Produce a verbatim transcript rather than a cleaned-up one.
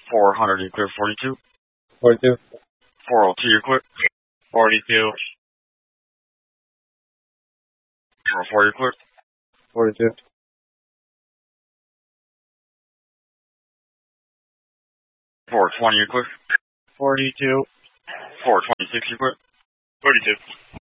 four hundred, you clear forty-two. forty-two. four oh two, you clear. forty-two. four oh four, you clear. forty-two. four twenty, you clear. forty-two. four twenty-six, you clear. forty-two.